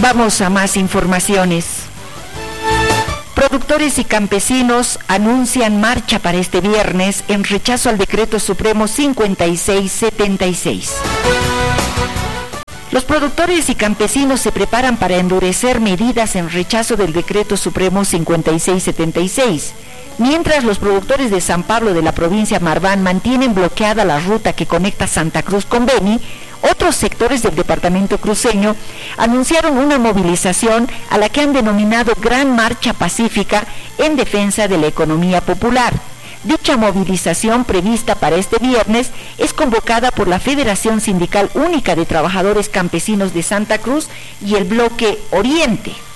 Vamos a más informaciones. Productores y campesinos anuncian marcha para este viernes en rechazo al Decreto Supremo 5676. Los productores y campesinos se preparan para endurecer medidas en rechazo del Decreto Supremo 5676. Mientras los productores de San Pablo de la provincia Marván mantienen bloqueada la ruta que conecta Santa Cruz con Beni, otros sectores del departamento cruceño anunciaron una movilización a la que han denominado Gran Marcha Pacífica en defensa de la economía popular. Dicha movilización, prevista para este viernes, es convocada por la Federación Sindical Única de Trabajadores Campesinos de Santa Cruz y el Bloque Oriente.